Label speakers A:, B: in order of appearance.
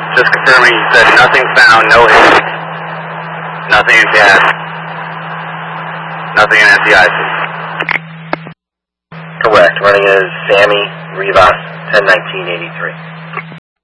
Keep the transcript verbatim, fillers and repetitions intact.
A: Just confirming, you said nothing found, no hits, nothing in gas, nothing in N C I, please.
B: Correct. Running is Sammy Rivas, ten nineteen eighty-three.